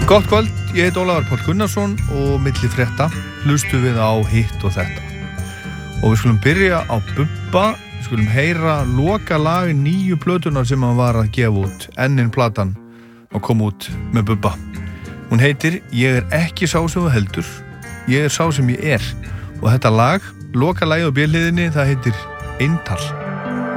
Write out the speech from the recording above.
Gott kvöld, ég heit Ólafur Páll Gunnarsson og milli frétta hlustum við á hitt og þetta. Og við skulum byrja á Bubba, við skulum heyra lokalag nýju plötunar sem hann var að gefa út, ennin platan og kom út með Bubba. Hún heitir Ég ekki sá sem þú heldur, ég sá sem ég og þetta lag, lokalagið á björliðinni, það heitir Eintal.